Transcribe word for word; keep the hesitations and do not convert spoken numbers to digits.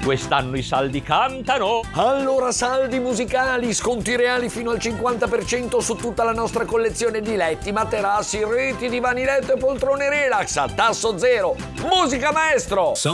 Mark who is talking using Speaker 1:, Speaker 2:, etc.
Speaker 1: Quest'anno i saldi cantano.
Speaker 2: Allora saldi musicali, sconti reali fino al cinquanta per cento su tutta la nostra collezione di letti, materassi, reti, divani letto e poltrone relax a tasso zero. Musica maestro!